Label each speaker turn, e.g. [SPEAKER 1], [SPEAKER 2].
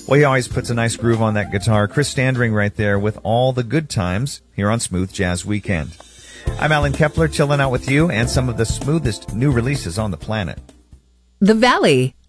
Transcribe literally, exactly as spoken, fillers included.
[SPEAKER 1] Well, he always puts a nice groove on that guitar. Chris Standring right there with All the Good Times here on Smooth Jazz Weekend. I'm Alan Kepler, chilling out with you and some of the smoothest new releases on the planet.
[SPEAKER 2] The Valley